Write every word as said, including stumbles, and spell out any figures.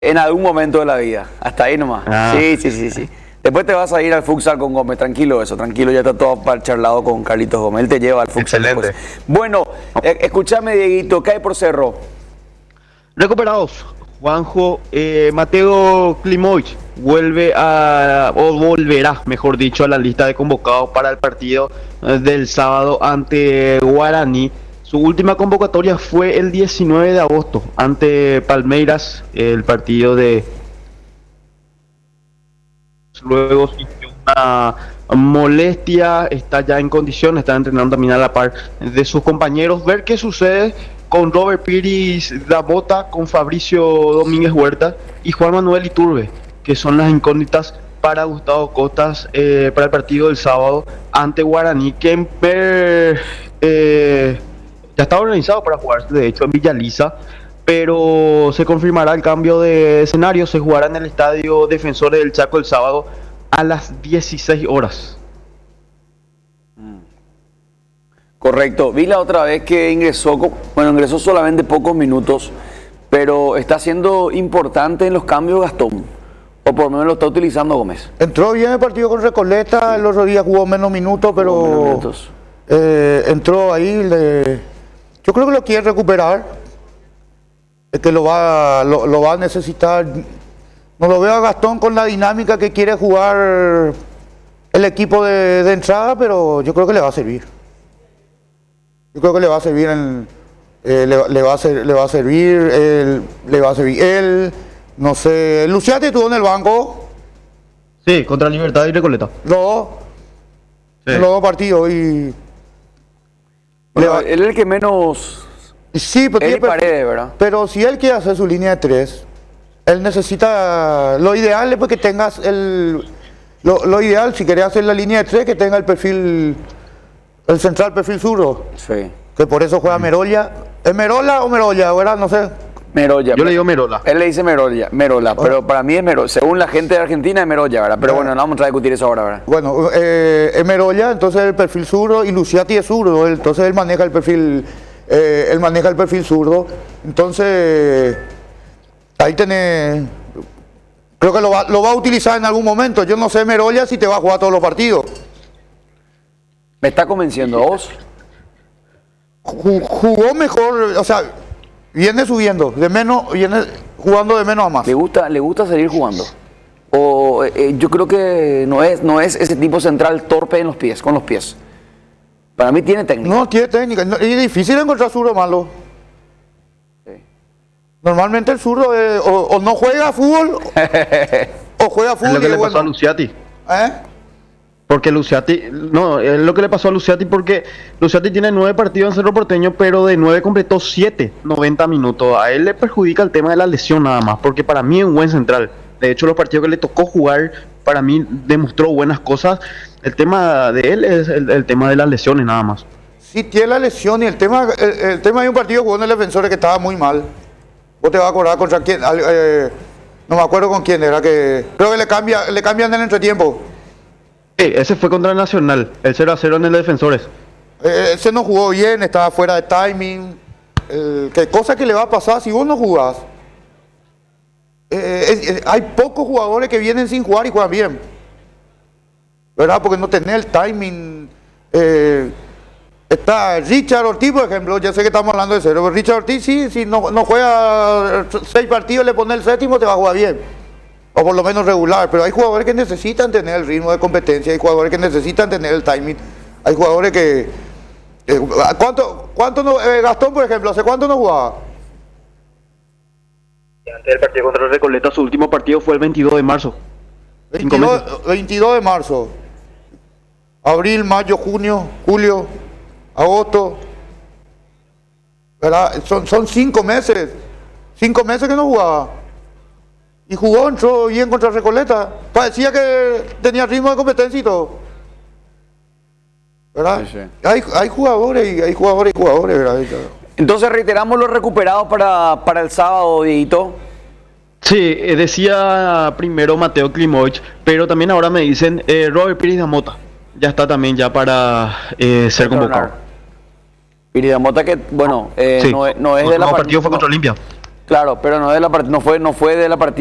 En algún momento de la vida, hasta ahí nomás. Ah. Sí, sí, sí, sí. Después te vas a ir al futsal con Gómez, tranquilo eso, tranquilo, ya está todo par- charlado con Carlitos Gómez, él te lleva al futsal Excelente. después. Bueno, eh, escúchame Dieguito, ¿qué hay por Cerro? Recuperados. Juanjo, eh, Mateo Klimovic vuelve a, o volverá, mejor dicho, a la lista de convocados para el partido eh, del sábado ante Guaraní. Su última convocatoria fue el diecinueve de agosto ante Palmeiras, el partido de... Luego sintió una molestia, está ya en condiciones, está entrenando también a la par de sus compañeros. Ver qué sucede con Robert Piris da Bota, con Fabricio Domínguez Huerta y Juan Manuel Iturbe, que son las incógnitas para Gustavo Costas eh, para el partido del sábado ante Guaraní, que en ver, eh, ya está organizado para jugarse, de hecho, en Villa Lisa, pero se confirmará el cambio de escenario. Se jugará en el Estadio Defensores del Chaco el sábado a las dieciséis horas. Correcto, vi la otra vez que ingresó, co- bueno, ingresó solamente pocos minutos, pero está siendo importante en los cambios Gastón, o por lo menos lo está utilizando Gómez. Entró bien el partido con Recoleta, el otro día jugó menos minutos, pero Jugó menos minutos. eh, entró ahí. Le, yo creo que lo quiere recuperar, es que lo va, lo, lo va a necesitar. No lo veo a Gastón con la dinámica que quiere jugar el equipo de, de entrada, pero yo creo que le va a servir. Yo creo que le va a servir, en, eh, le, le va a ser, le va a servir, él, le va a servir él, no sé. Luciati estuvo en el banco. Sí, contra Libertad y Recoleta. Los Sí. los dos partidos y Bueno, le va- él es el que menos... sí, pero, él tiene y perfil- Paredes, ¿verdad? pero si él quiere hacer su línea de tres, él necesita, lo ideal es porque tengas el, lo, lo ideal si querés hacer la línea de tres, que tenga el perfil, el central perfil zurdo, Sí. que por eso juega Merolla. ¿Es Merola o Merolla, verdad? No sé. Merolla. Yo le digo Merola. Él le dice Merolla, Merola, pero para mí es Merolla. Según la gente de Argentina es Merolla, ¿verdad? Pero Ah. bueno, no vamos a discutir eso ahora, ¿verdad? Bueno, eh, es Merolla, entonces el perfil zurdo, y Luciati es zurdo, él- entonces él maneja el perfil, eh, él maneja el perfil zurdo, entonces ahí tenés, creo que lo va, lo va a utilizar en algún momento. Yo no sé Merolla si te va a jugar todos los partidos. ¿Me está convenciendo vos? Ju- Jugó mejor, o sea, viene subiendo, de menos, viene jugando de menos a más. ¿Le gusta, le gusta seguir jugando? O eh, eh, yo creo que no es, no es ese tipo central torpe en los pies, con los pies. Para mí tiene técnica. No, tiene técnica, no- y es difícil encontrar zurdo malo. Sí. Normalmente el zurdo eh, o, o no juega fútbol o juega Es fútbol lo que y le es pasó a bueno. Luciati. ¿Eh? Porque Luciati, no, es lo que le pasó a Luciati, porque Luciati tiene nueve partidos en Cerro Porteño, pero de nueve completó siete, noventa minutos. A él le perjudica el tema de la lesión nada más, porque para mí es un buen central. De hecho, los partidos que le tocó jugar, para mí demostró buenas cosas. El tema de él es el, el tema de las lesiones nada más. Sí, tiene la lesión y el tema, el, el tema de un partido jugó en el Defensores que estaba muy mal. Vos te vas a acordar contra quién, al- eh, no me acuerdo con quién era, que creo que le cambia, le cambian el entretiempo. Sí, ese fue contra el Nacional, el cero a cero en el Defensores. Eh, ese no jugó bien, estaba fuera de timing. Eh, ¿Qué cosa que le va a pasar si vos no jugás? Eh, es- es- hay pocos jugadores que vienen sin jugar y juegan bien, ¿verdad? Porque no tenés el timing. Eh, está Richard Ortiz, por ejemplo, ya sé que estamos hablando de cero, pero Richard Ortiz sí, si no, no juega seis partidos, le pone el séptimo, te va a jugar bien. O por lo menos regular, pero hay jugadores que necesitan tener el ritmo de competencia, hay jugadores que necesitan tener el timing, hay jugadores que... eh, ¿Cuánto, cuánto no, eh, Gastón, por ejemplo, hace cuánto no jugaba? Antes del partido contra el Recoleta, su último partido fue el veintidós de marzo. Cinco veintidós, veintidós de marzo, abril, mayo, junio, julio, agosto, ¿verdad? Son, son cinco meses, cinco meses que no jugaba. Y jugó, entró bien contra Recoleta. Parecía que tenía ritmo de competencia y todo. ¿Verdad? Sí, sí. Hay, hay jugadores y hay jugadores y jugadores, ¿verdad? Entonces reiteramos los recuperados para, para el sábado, Dieguito. Sí, eh, decía primero Mateo Klimovic, pero también ahora me dicen eh, Robert Piris da Mota. Ya está también ya para eh, ser convocado. Piridamota que, bueno, eh, Sí. no, es- no es Su de la último par- partido fue no- contra Olimpia. Claro, pero no, de la part- no, fue, no fue de la partida.